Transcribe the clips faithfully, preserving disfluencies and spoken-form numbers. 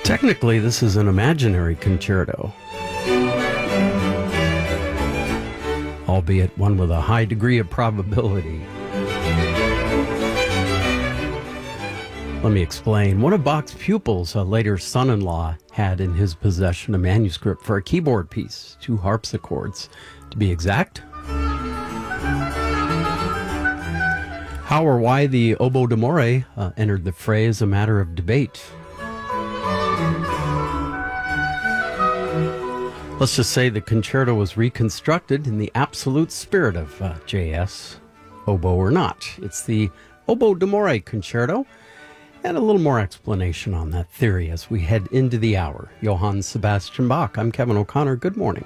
Technically, this is an imaginary concerto, albeit one with a high degree of probability. Let me explain. One of Bach's pupils, a later son-in-law, had in his possession a manuscript for a keyboard piece, two harpsichords, to be exact. How or why the oboe d'amore uh, entered the fray is a matter of debate. Let's just say the concerto was reconstructed in the absolute spirit of uh, J S, oboe or not. It's the oboe d'amore concerto, and a little more explanation on that theory as we head into the hour. Johann Sebastian Bach. I'm Kevin O'Connor. Good morning.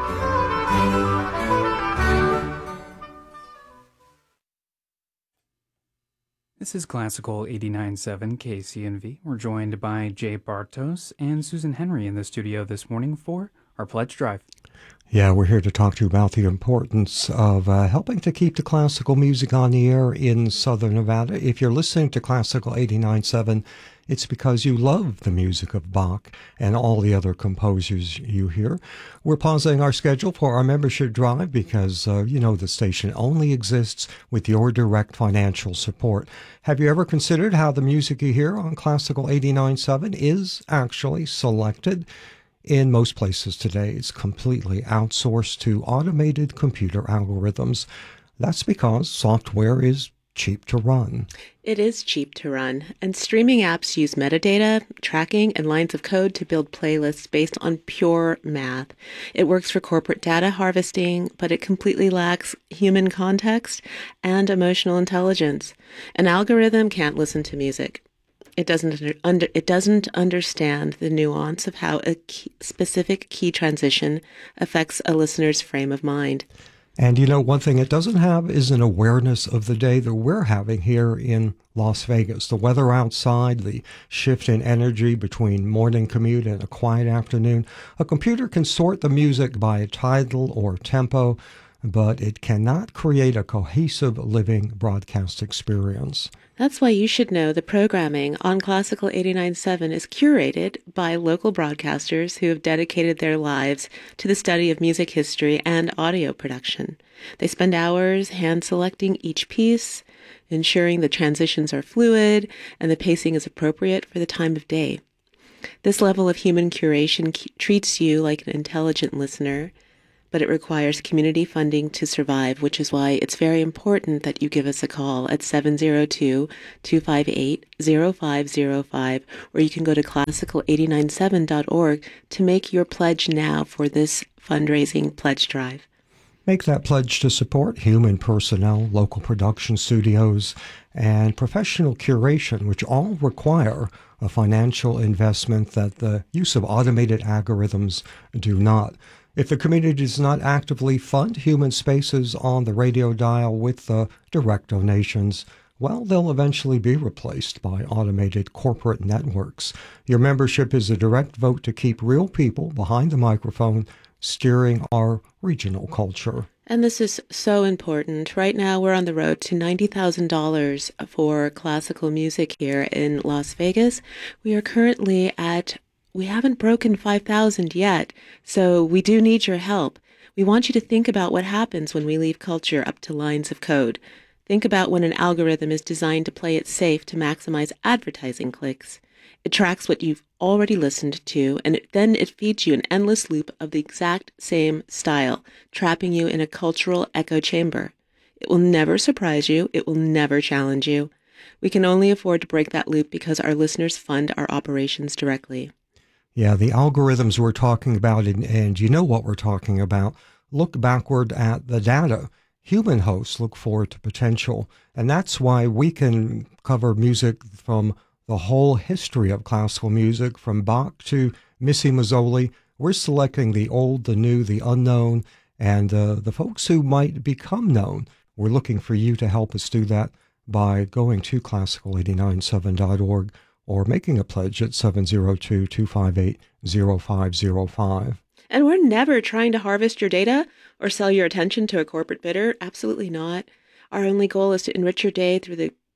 This is Classical eighty-nine point seven K C N V. We're joined by Jay Bartos and Susan Henry in the studio this morning for our Pledge Drive. Yeah, we're here to talk to you about the importance of uh, helping to keep the classical music on the air in Southern Nevada. If you're listening to Classical eighty-nine point seven, it's because you love the music of Bach and all the other composers you hear. We're pausing our schedule for our membership drive because, uh, you know, the station only exists with your direct financial support. Have you ever considered how the music you hear on Classical eighty-nine point seven is actually selected? In most places today, it's completely outsourced to automated computer algorithms. That's because software is cheap to run. It is cheap to run, and streaming apps use metadata, tracking, and lines of code to build playlists based on pure math. It works for corporate data harvesting, but it completely lacks human context and emotional intelligence. An algorithm can't listen to music. It doesn't under, it doesn't understand the nuance of how a key, specific key transition affects a listener's frame of mind. And you know, one thing it doesn't have is an awareness of the day that we're having here in Las Vegas. The weather outside, the shift in energy between morning commute and a quiet afternoon. A computer can sort the music by a title or tempo, but it cannot create a cohesive living broadcast experience. That's why you should know the programming on Classical eighty-nine point seven is curated by local broadcasters who have dedicated their lives to the study of music history and audio production. They spend hours hand-selecting each piece, ensuring the transitions are fluid and the pacing is appropriate for the time of day. This level of human curation ke- treats you like an intelligent listener, but it requires community funding to survive, which is why it's very important that you give us a call at seven zero two, two five eight, zero five zero five, or you can go to classical eight nine seven dot org to make your pledge now for this fundraising pledge drive. Make that pledge to support human personnel, local production studios, and professional curation, which all require a financial investment that the use of automated algorithms do not. If the community does not actively fund human spaces on the radio dial with the direct donations, well, they'll eventually be replaced by automated corporate networks. Your membership is a direct vote to keep real people behind the microphone steering our regional culture. And this is so important. Right now, we're on the road to ninety thousand dollars for classical music here in Las Vegas. We are currently at We haven't broken five thousand yet, so we do need your help. We want you to think about what happens when we leave culture up to lines of code. Think about when an algorithm is designed to play it safe to maximize advertising clicks. It tracks what you've already listened to, and it, then it feeds you an endless loop of the exact same style, trapping you in a cultural echo chamber. It will never surprise you. It will never challenge you. We can only afford to break that loop because our listeners fund our operations directly. Yeah, the algorithms we're talking about, and, and you know what we're talking about, look backward at the data. Human hosts look forward to potential, and that's why we can cover music from the whole history of classical music, from Bach to Missy Mazzoli. We're selecting the old, the new, the unknown, and uh, the folks who might become known. We're looking for you to help us do that by going to classical eight nine seven dot org. or making a pledge at seven zero two, two five eight, zero five zero five. And we're never trying to harvest your data or sell your attention to a corporate bidder. Absolutely not. Our only goal is to enrich your day through the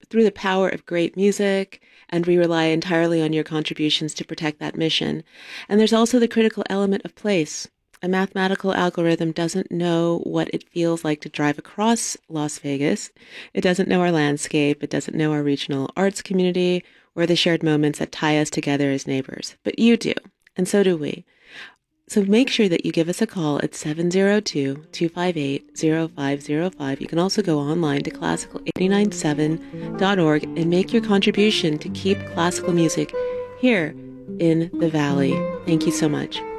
through the power of great music, and we rely entirely on your contributions to protect that mission. And there's also the critical element of place. A mathematical algorithm doesn't know what it feels like to drive across Las Vegas. It doesn't know our landscape. It doesn't know our regional arts community or the shared moments that tie us together as neighbors. But you do, and so do we. So make sure that you give us a call at seven zero two, two five eight, zero five zero five. You can also go online to classical eight nine seven dot org and make your contribution to keep classical music here in the Valley. Thank you so much.